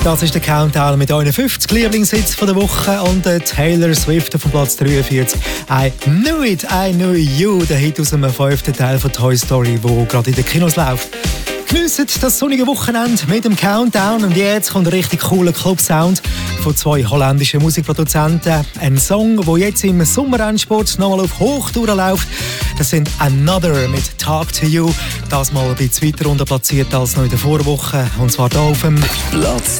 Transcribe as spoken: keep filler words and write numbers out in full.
Das ist der Countdown mit einundfünfzig Lieblingshits von der Woche und äh, Taylor Swift auf Platz dreiundvierzig. I Knew It, I Knew You, der Hit aus dem fünften Teil von Toy Story, der gerade in den Kinos läuft. Geniessen das sonnige Wochenende mit dem Countdown und jetzt kommt ein richtig cooler Club-Sound von zwei holländischen Musikproduzenten. Ein Song, der jetzt im Sommerrennsport nochmal auf Hochtouren läuft. Das sind Another mit Talk to You. Das mal ein bisschen weiter runter platziert als noch in der Vorwoche. Und zwar hier auf dem Platz